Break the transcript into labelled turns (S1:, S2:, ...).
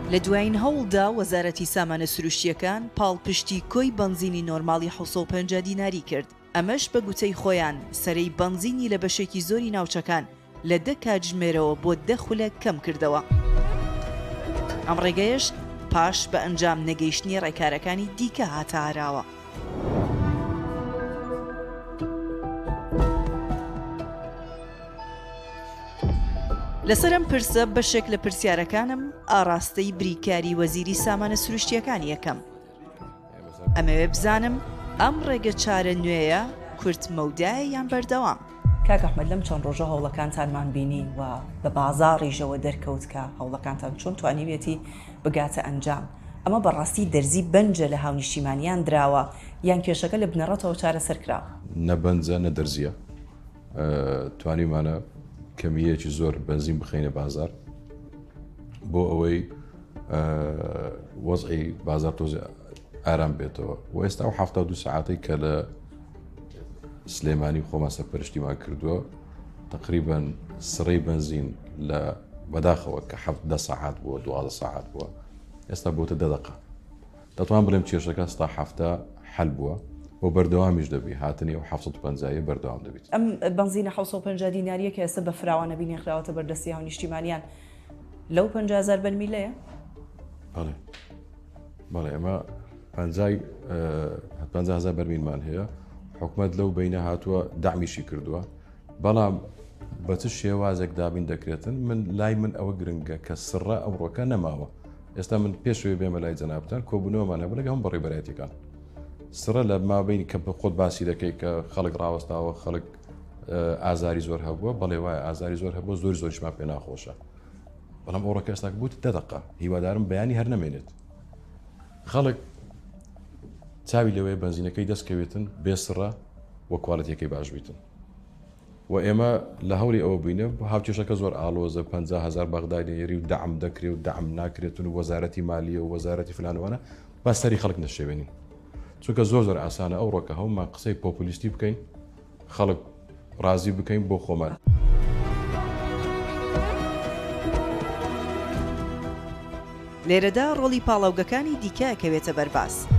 S1: لە دوایین هەوڵدا وەزارەتی سامانە سروشتیەکان پاڵپشتی کۆی بەنزینی نۆرماڵی 750 دیناری کرد. ئەمەش بە گوتەی خۆیان سەرەی بەنزینی لە بەشێکی زۆری ناوچەکان لە 10 کاتژمێرەوە بۆ 10 خولەک کەم کردەوە. ئەم ڕێگەیەش پاش بە ئەنجام نەگەیشتنی ڕێکارەکانی دیکە هاتە ئاراوە. لەسەرم پرسە بەشێک لە پرسیارەکانم ئاڕاستەی بریکاری وەزیری سامانە سروشتیەکانی یەکەم. ئەمەوێ بزانم ئەم ڕێگە چارە نوێیە کورتمەودایە یان بەردەوام. کاک ئەحمەد لەم چەند ڕۆژە هەوڵەکانتانمان بینین و بە بازاڕیژەوە دەرکەوت کە هەوڵەکانتان چۆن توانیوێتی بگاتە ئەنجام. ئەمە بەڕاستی دەرزی بەنجە لە هاونیشتیمانیان دراوە یان کێشەکە لە بنەڕەتەوە چارەسەر کراوە؟
S2: نەبەنجە نەدەرزیە. توانیمانە کەمیەکی زۆر بنزین بخینە بازار بۆ ئەوەی وەزعی بازار تۆزی ئارام بێتەوە. و ئێستا و 72 ساعەتەی کە لە سلێمانی خۆمان سەرپەرشتیمان کردووە تقریبا سڕەی بنزین لە بەداخەوە کە 10 ساعات بووە 12 ساعات بووە ئێستا بۆتە 10 دقە. دەتوان بڵێم کێشەکە ستا هەفتە حەل بووە بۆ بەردەوامیش دەبی هاتنی و 750 بەردەوام دەبیت.
S1: ئەم بنزینە 750 دیناریە کە ئێستا بە فراوانە بینی خراوەتە بەردەستی هاونیشتیمانیان لەو 50,000 بەرمیلەیە؟
S2: بەڵێ ئەمە 50,000 بەرمیلمان هەیە. حکومەت لەو بینە هاتووە دامیشی کردووە، بەڵام بە چ شێوازێک دابین دەکرێتن لای من ئەوە گرنگە کە سڕە ئەوڕۆکە نەماوە. ئێستا من پێشوێ بێمە لای جەنابتان کۆبوونەوەمان هەبوو لەگە هەم بەڕێبەرایەتەکان. سڕە لە مابینی کە بە خۆت باسی دەکەی کە خەڵک ڕاوەستاوە خەڵک ئازاری زۆر هەبووە، بەڵێ وایە ئازاری زۆر هەبووە زۆریشمان پێ ناخۆشە. بەڵام ئەوڕۆکە ئێستا بووت 10 دقە هیوادارم بەیانی هەر نەمێنێت. خەڵک چاوی لەوەی بنزینەکەی دەستکەوێتن بێسڕە وە کوالەتیەکەی باش بیتن. و ئێمە لە هەوری ئەوە بینە هاوکێشەکە زۆر ئالۆزە 50,000 بەغدادێری و دەعم دەکرێت و دەعم ناکرێتن و وەزارەتی مالیە و وەزارەتی فلانوانە با سەری خەڵک نەشێوێنین. چونکە زۆر ئاسانە ئەو ڕۆکە هەومان قسەی پۆپولیستی بکەین خەڵک ڕازی بکەین بۆ خۆمان.
S1: لێرەدا ڕۆڵی پاڵاوگەکانی دیکە کەوێتە بەرباس.